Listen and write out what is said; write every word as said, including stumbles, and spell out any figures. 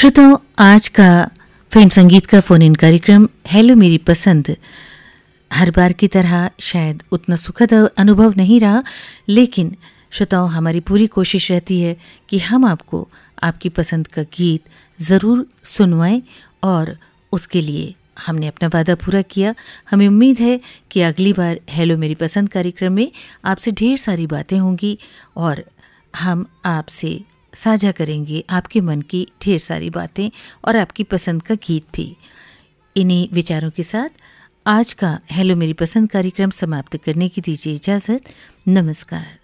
श्रोताओं, आज का फिल्म संगीत का फोन इन कार्यक्रम हेलो मेरी पसंद हर बार की तरह शायद उतना सुखद अनुभव नहीं रहा, लेकिन श्रोताओं हमारी पूरी कोशिश रहती है कि हम आपको आपकी पसंद का गीत ज़रूर सुनवाएं और उसके लिए हमने अपना वादा पूरा किया। हमें उम्मीद है कि अगली बार हेलो मेरी पसंद कार्यक्रम में आपसे ढेर सारी बातें होंगी और हम आपसे साझा करेंगे आपके मन की ढेर सारी बातें और आपकी पसंद का गीत भी। इन्हीं विचारों के साथ आज का हेलो मेरी पसंद कार्यक्रम समाप्त करने की दीजिए इजाज़त। नमस्कार।